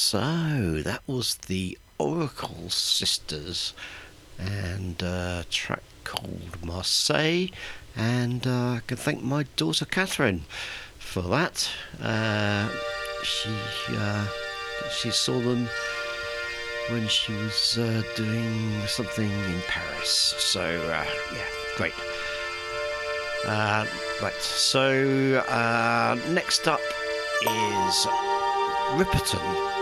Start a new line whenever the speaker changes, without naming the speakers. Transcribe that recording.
So that was the Oracle Sisters and a track called Marseille. And I can thank my daughter Catherine for that. She saw them when she was doing something in Paris. So yeah, great. Right, so next up is Ripperton.